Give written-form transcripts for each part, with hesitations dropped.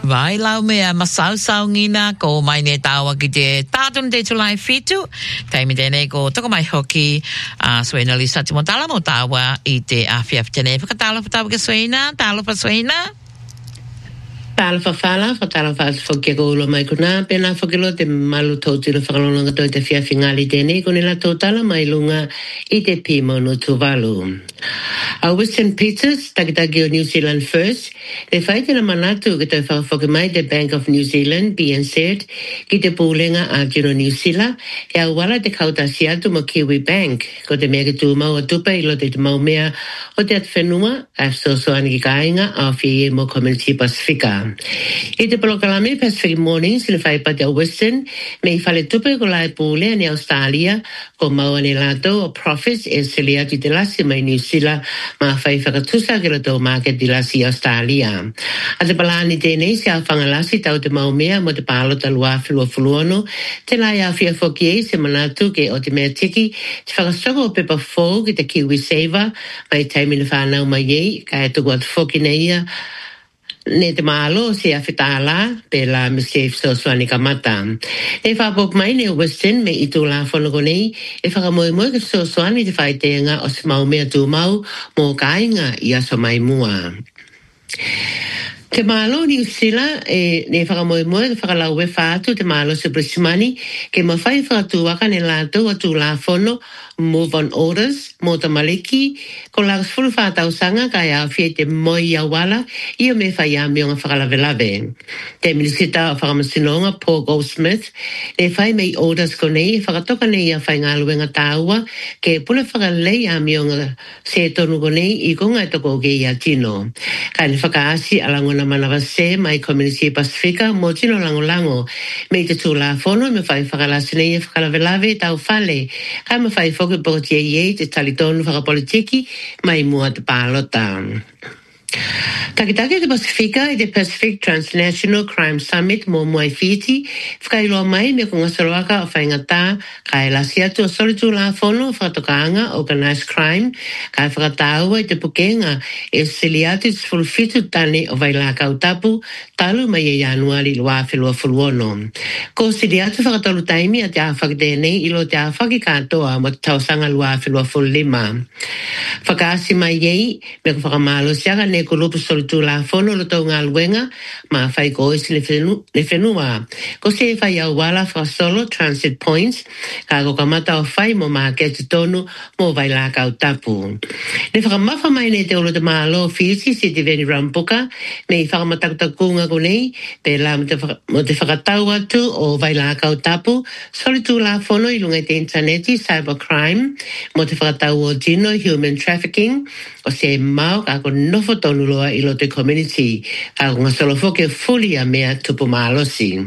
Vai lau mea masau ngina ko mai ne tawa ki te tātun te tulai fitu. Kai mi tēnei ko toko mai hoki Suena Lisa te mo tala mo tawa I te awhiawhi tēnei. Whakatala whatawa ke Suena, talo pa Suena. Tala whawhala, whatala whakia ko ulo mai kuna, pēnā whakilo te malu tōtira whakalonanga toi te whiawhi ngali tēnei, ko nila tōtala mai lunga I te pimo no tuvalu. Western Peters, takitaki o New Zealand First, le whaitena manatu ki toi whakawhoki mai te Bank of New Zealand, BNZ, ki te pūlenga a Gino New Zealand, e awala te kautasi atu mo Kiwi Bank, ko te mea ki tū mau atupa I lo te mau mea o te atwhenua, a sosoani ki kāinga a whie mo Community Pacifica. I te polokalame Pacific Mornings le whaipate a Western, me I whale tupe ko lai pūlea ni Australia, ko maua ni lato o Profits e sili atu te lasi mai New Zealand, ma whai whakatusa ki rato market di lasi Australia. A te palani tēnei se au whangalasi tau te maumea mo te pālota luafilua fuluono, te lai au fia whoki se manatu ke o te mea tiki, te whakasoko o pepa fō ki te Kiwi Saver, mai taimina whanau mai ei, ka e tuku atu whoki neia, ne te malo se a whetala pe la misef so swani kamata. E whapop mai ne Western me I tū la whanako nei, e whakamoe ke so swani te whaitenga o se mau mea tū mau mō kāinga I aso mai mua. Te malo New Zealand ne whakamoe ke whakalau e whātu te malo se Brisimani ke mawhai whakatuaka ne lātou a tū la whono move on orders, mo ta maliki, ko la fulu whātau sanga ka ia whie te moi ia wala, ia me whai a mionga whakalawelawe. Te minisita o whakamasinonga Paul Goldsmith, ne whai mei orders ko nei, whakatoka nei a whai ngā luenga tāua, ke pule whakalei a mionga se tonu ko nei, I konga e toko ke ia tino. Ka ne whakaasi alangona manawa se mai Community Pacifica, mo tino lango, mei te tūla whono, me whai whakalasi nei e whakalawelawe tau whale, ka me whai foki po te talitonu whakapolitiki mai mua te pālota. Takitaki te Pacifica I te Pacific Transnational Crime Summit mo Moai Fiti, whakailoa mai me ko ngasaroaka o whaingatā ka e lasi atu o solitu la whono whakatokanga Organised Crime, ka e whakataua I te pukenga e sili atu te fulfitu tane o waila kautapu talu mai e Januari lua whilua fuluono. Ko sili atu whakatalu taimi a te awhaki tēnei ilo te awhaki katoa mo te tausanga lua whilua fulima. Whakaasi mai ei me ko whakamalo siaga ne ko lupu solitu la whono lo tau ngā luenga ma whai ko isi le whenua. Ko se whai au wala whakasolo transit points ka ko kamata o whai mo maa ke te tonu mo vai la kau tapu. Ne whakamafa mai ne te olo te malo whisi si te veni rampuka me I whakamatakakunga ko nei pe la mo te whakatau atu o vai la kau tapu solitu la whono I lunga te interneti cybercrime mo te whakatau o dino human trafficking o se mau ka ko nofo tonu loa I lo te community a ngasolo foke fully a mea tupu malosi.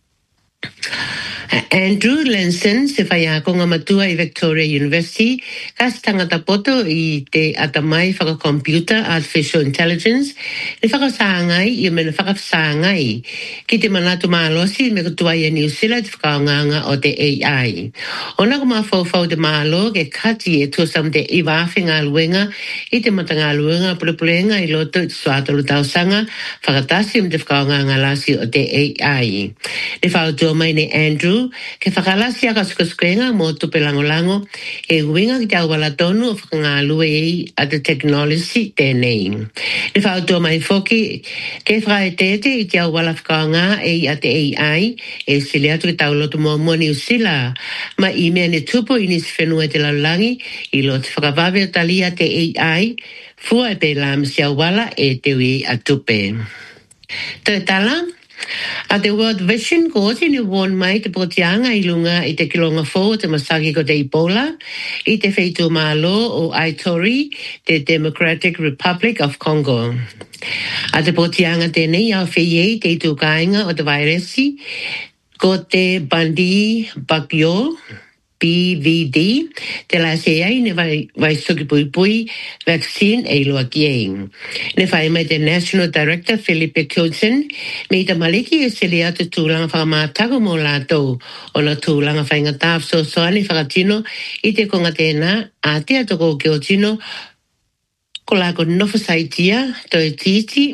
Andrew Lenson se whai a konga matua I Victoria University kas tangata poto I te atamai whakakomputer artificial intelligence ne whakasāngai I mena whakasāngai ki te manatu mālosi me kutua I New Zealand whakaonganga o te AI. Ona ko mawhau te mālo ke kati e tuasam te iwawhi ngā luenga I te mata ngā luenga pulepulenga I loto I te suatalu tausanga whakatasi te whakaonganga lasi o te AI. Ne whautua mai ne Andrew ke whakalasi a kasukaskwenga mo tupe lango e winga ki te awala tonu o whakangalue ei a te technology tēnei. Ne whautua mai foki ke whaetete I te awala whakaonga ei a te AI e sile atu ki taulotu mo New Zealand ma I mea ne tupo I nisi whenua te laulangi I lo te whakawawe o tali a te AI fua e pe la misi awala e te ui a tupe. Te tala a te World Vision ko oti ni won mai te potianga I lunga I te kilonga fō te masaki ko te Ebola I te wheitu malo o Aitori te Democratic Republic of Congo. A te potianga tēnei au wheiei te itu kāinga o te vairesi ko te Bandi Bakyo BVD, te la seai ne vai soki pui vaccine e loa kieng. Ne whai mai te National Director Philippe Coulson, me ta maliki e sili atu tūlanga whakamātaku mō lātou, o na tūlanga whainga tāp so soani whakatino I te konga tēnā, a te atoko ki o tino, ko la ko nofo saitia, toi titi,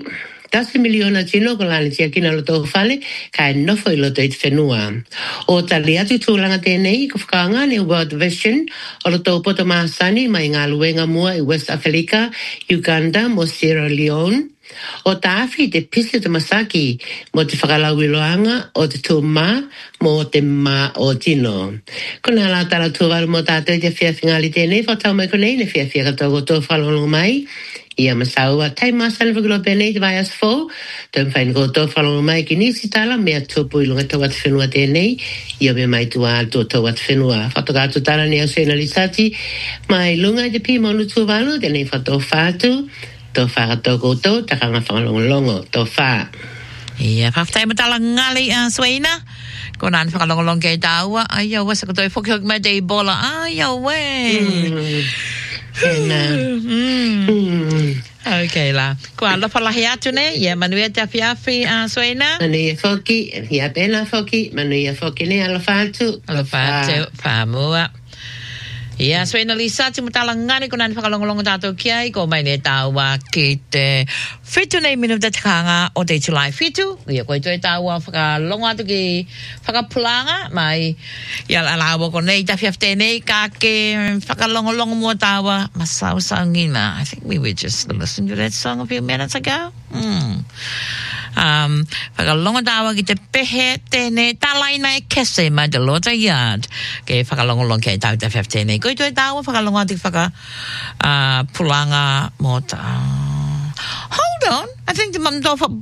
10 miliona tino ko lani tia kina lo tō whale, kai nofo I lo te whenua. O tali atu tūlanga tēnei, ko whakaanga World Vision, o lo tō poto mahasani mai ngā luenga mua I West Africa, Uganda, mo Sierra Leone. O tāwhi te pisi te masaki mo te whakalauiloanga o te tūmā mo te mā o tino. Kona la tala tūwaru mo tātou te whiawhingali tēnei, whatau mai konei ne whiawhia katoa ko tō whalongo mai. Ia masaua, tai māsana whakilo pēnei te vai as fō, tōm whain ko tō whalongo mai ki nisi tala, mea tōpu I lunga tō wat whenua tēnei, ia me mai tua tō wat whenua. Whatokātu tala ni au sena lisati, mai lunga te pi monu tūwaru, tēnei whato whātu, tō whakato koutou, takanga whakalongolongo, tō whā. Ia, whaftai matala ngali Swaina. Ko nāni whakalongolong kei tāua. Ai au wasa katoe whoki hoki mai te Ebola. Ai au we. Okay la. Ko alofa lahi atu ne. Ia manuia te awhiawhi Swaina. Manuia whoki, ia pēna whoki, manuia whoki ne alofa atu. Alofa atu, whamua. Ia, Swaina Lisa, te mutala ngani ko nani whakalongolongo tātou kiai, ko mai ne tāua ki te whitu nei minu te takanga o te July whitu. Ia, koe toi tāua whakalongo atu ki whakapulanga, mai ia alawa ko nei tawhiawhte nei, ka ke whakalongolongo mua tāua, masau sangina. I think we were just listening to that song a few minutes ago. Whakalongo tāua ki te pehe tēne talaina e kese mai te lota yard ke whakalongolong kei tāu te whiawhte nei. Koe toi tāua whakalongo atu whaka pulanga mo tā. Hold on, I think the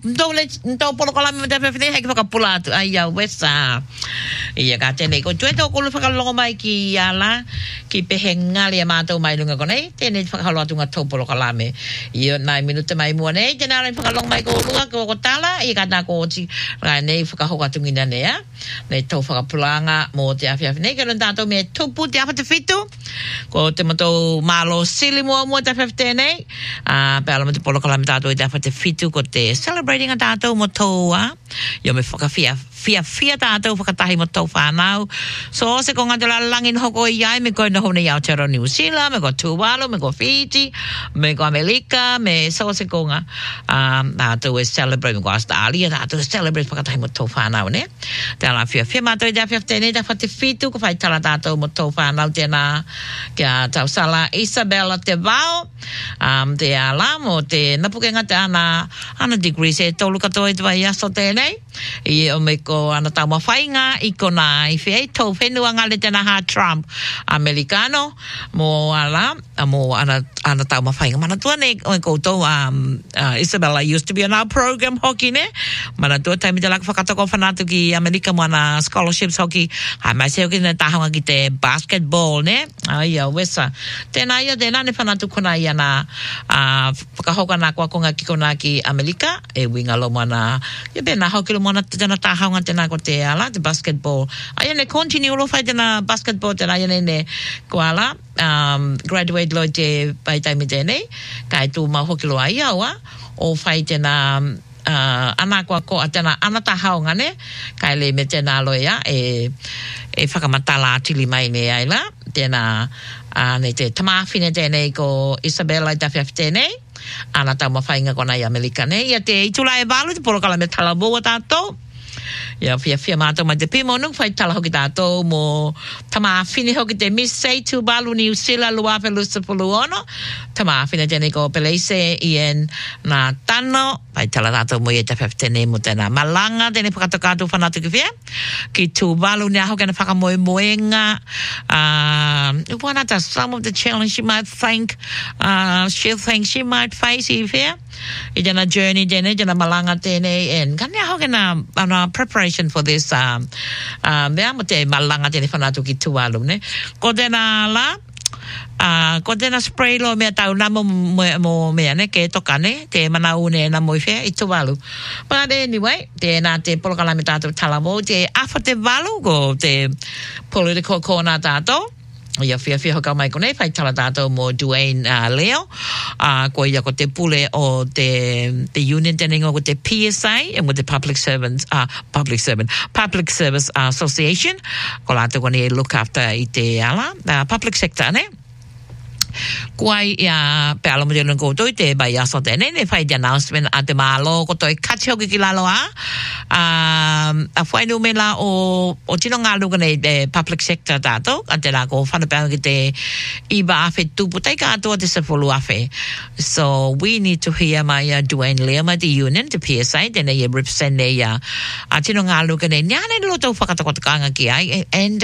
mdo polokalami mo te whiawhte hei ki whakapula atu ai au wesa. Ia ka tēnei, ko tue tō kulu whakalongo mai ki ala, ki pehe ngali a mātou mai lunga konei, tēnei whakahalo atu ngā tō polokalame. Ia nai minuta mai mua nei, tēnei alai whakalongo mai ko lunga ko tala, ia ka tā ko oti, rai nei whakahoka tungina nea, nei tō whakapulanga mo te awhiawhi nei, kero tātou me tupu te awhata whitu, ko te mato malo sili mua te awhiawhi nei, pēala mo te polokalame tātou te awhata whitu, ko te celebrating a tātou mo tōua, ia me whakawhia tātou whakatahi mo tau whanau. So se ko ngatela langin hoko I ai, me koe na hone i Aotearoa New Zealand, me ko Tuvalu, me ko Fiji, me ko Amerika, me so se ko ngā tātou e celebrate, me ko Australia, tātou e celebrate whakatahi mo tau whanau, ne? Tēnā whia mātou I te awhiawhi tēnei, te whate whitu, ko whai tala tātou mo tau whanau tēnā kia tau sala Isabella te vau, te ala mo te napukenga te ana degrees e tolu katoa I te vai aso tēnei, I o me ko ana tau mawhainga I kona I whiei tau whenua ngale tēnā ha Trump Americano mo ala mo ana tau mawhainga mana tua ne o koutou Isabella used to be on our program hoki ne mana tua taimi te laka whakatoko whanatu ki Amerika mo ana scholarships hoki hai mai se hoki ne tahanga ki te basketball ne ai au wesa tēnā ia tēnā ne whanatu kona I ana whakahoka nā kua konga ki kona ki Amerika e winga lo mana ia pēnā hoki lo mana tēnā tahanga tēnā ko te ala te basketball ai ne continue lo whai tēnā basketball tēnā ia ne ko ala graduate lo te pai taimi tēnei kai tū mau hoki lo ai aua o whai tēnā ana kua ko tēnā ana tahaonga ne kai le me tēnā loia e whakamatala atili mai ne ai la tēnā ne te tamawhine tēnei ko Isabella I tawhiawhi tēnei ana tau mawhainga kona I Amerika ne ia te itula e walu te porokala me tala boa tātou ia whia mātou mai te pimo nuk whai tala hoki tātou mo tamawhine hoki te Missei Tuvalu New Zealand Luape Lusapulu ono tamawhine tēnei ko Peleise Ian nā tano whai tala tātou mo ia te whawhi tēnei mo tēnā malanga tēnei whakatokātu whanatu ki whia ki Tuvalu nea hoki ana whakamoemoenga one some of the challenge she might think she might face I whia I tēnā journey tēnei tēnā malanga tēnei and kanea hoki ana preparation for this mea mo te malanga tēnei whanatu ki Tuvalu ne ko tēnā la ko tēnā spray lo mea tau namo mo mea ne ke toka ne te manau ne na moi whea I Tuvalu but anyway tēnā te polokalame tātou talamo te awha te walu ko te political corner tātou ia whia hoka mai konei whai tala tātou mo Dwayne Leo ko ia ko te pule o te union tēnei ko te PSA and with the Public Service Association ko lātou kone look after I te ala public sector ne quay ya pelo mo jelo ko to te ba ya so te ne fai the announcement at malo ko to kachi hoki kilalo a fai no me la o tino nga lu ne de public sector dato ante la ko fa pa ki te iba afe tu putai ka to te se follow afe. So we need to hear my Dwayne Lema the union the PSI then they represent ya tino nga lu ne nyane lo to fa ka nga ki ai and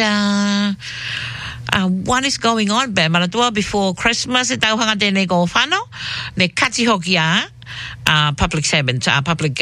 what is going on be malatua before Christmas it tau hanga tene ko whano ne kati hoki public servant public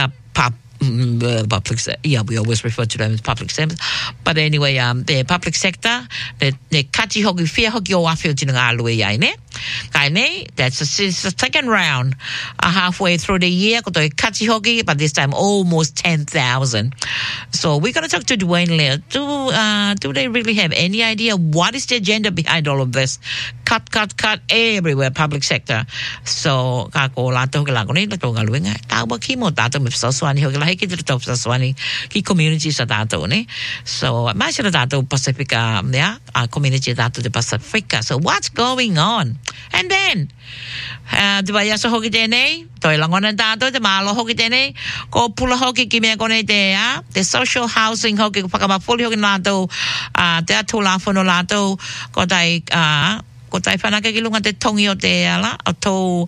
public we always refer to them as public servants, but anyway the public sector the kati hoki fia hoki o afil tino alue ya ne kaine that's the second round halfway through the year ko to kati hoki but this time almost 10,000. So we're going to talk to Dwayne Lear. Do they really have any idea what is the agenda behind all of this? Cut everywhere, public sector. So kako lato ko ni lato galuenga tawa kimo tato me soswani ho la hiki to soswani ki community sa tato ne. So mas na tato Pacifica community tato de Pacifica. So what's going on? And then Dibaya sa hoki tene toi langonan tato de malo hoki tene ko pula hoki kimia ko ne te the social housing hoki pakamafuli hoki lato te atula fono lato ko tai ko tai whana ke kilunga te tongi o te ala o tō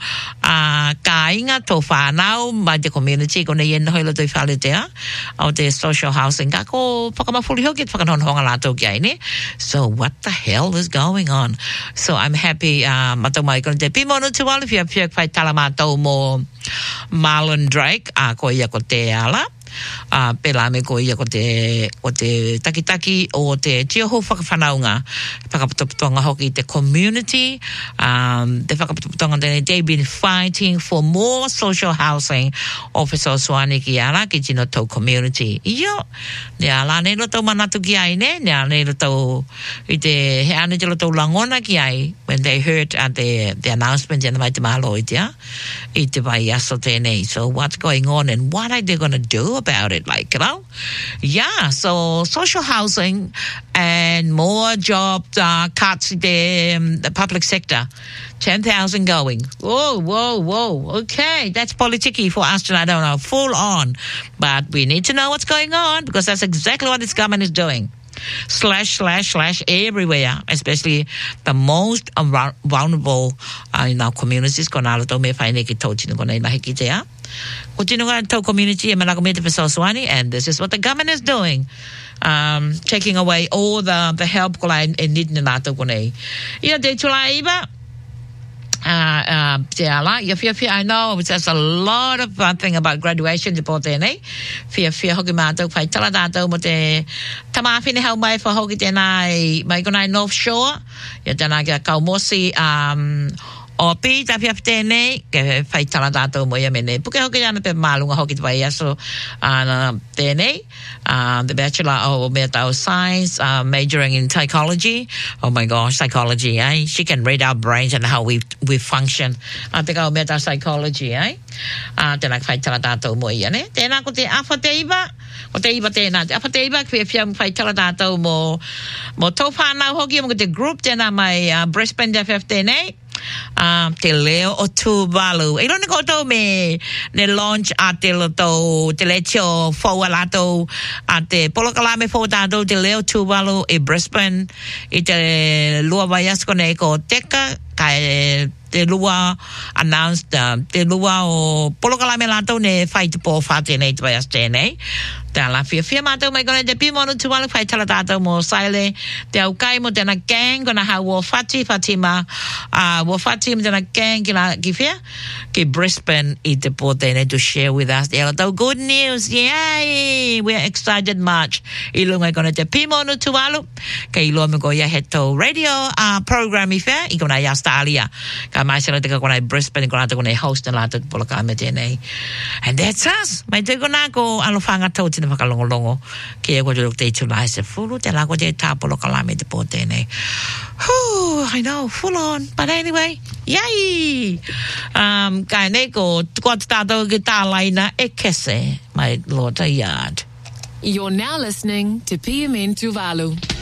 kāinga tō whanau mai te community ko nei ena hoila toi whale te o te social housing ka ko whakamafuri hoki te whakanonhonga lātou ki aine. So what the hell is going on? So I'm happy matau mai kono te pimono tualu whia whai tala mātou mō Marlon Drake ko ia ko te ala pela me ko ia ko te takitaki o te tioho whakawhanaunga whakaputoputonga hoki te community te whakaputoputonga tene they've been fighting for more social housing officer soani ki ala ki tino tau community iyo ne ala ne lo tau manatu ki ai ne ale lo tau i te he ane te lo tau langona ki ai when they heard the announcement and mai te malo i te vai aso tene. So what's going on and what are they going to do about it, like, you know? Yeah, so social housing and more job cuts in the public sector. 10,000 going. Whoa. Okay, that's politicky for us to, I don't know, full on. But we need to know what's going on because that's exactly what this government is doing. Slash everywhere, especially the most vulnerable in our communities. Kona to me fai neki tau tino kona ilahi ki te Kutino ka tau community e malako me te Pesoswani, and this is what the government is doing. Taking away all the help ko lai e nid na tau kone. Ia te tula iba. I know there's a lot of thing about graduation report tēnei. Fia hoki mātou whai tala tātou mo te tamawhine hau mai wha hoki tēnei mai konai North Shore. Ia tēnā kia kaumosi opi ta fia tēnei ke whai tala tātou mo ia mene. Puke hoki ana pe mālunga hoki te wai aso tēnei. The Bachelor of Mental Science, majoring in psychology. Oh my gosh, psychology, eh? She can read our brains and how we function. Teka o meta psychology, eh? Tēnā whai tala tātou mo ia, ne? Tēnā ko te awha te iwa. O te iwa tēnā. Te awha te iwa, whia whai tala tātou mo tō whānau hoki, mo te group tēnā mai Brisbane te whia tēnei. Te leo o Tuvalu. I rona koto me ne launch a te loto, te lechio fōa lato, a te polokalame fō tātou, te leo Tuvalu i Brisbane, i te lua vaiasko ne ko teka, kai te lua announced, te lua o polokalame lato ne whai te pō whāte nei te vaias tēnei. Te ala fia mātou mai kone te pimono tualu whai tala tātou mo saile, te au kai mo tēnā gang, kona hau o Fatima, o Fatima tēnā gang ki fia, ki Brisbane i te pō tēnei to share with us. Te ala tau good news, yay! We're excited much. I lunga kone te pimono tualu, ka I lua me ko ia he tau radio program I fia, I kona ia Australia. Ka mai sila te ka kona Brisbane, kona te kona host na lātou te polaka me tēnei. And that's us. Mai te kona ko alofanga tau tina whakalongolongo ki e kote te tulai se fulu te lako te tāpolo kalame te pō tēnei. I know, full on. But anyway, yay! Kai nei ko tukua te tātou ki tā laina e kese mai lota yard. You're now listening to PMN Tuvalu.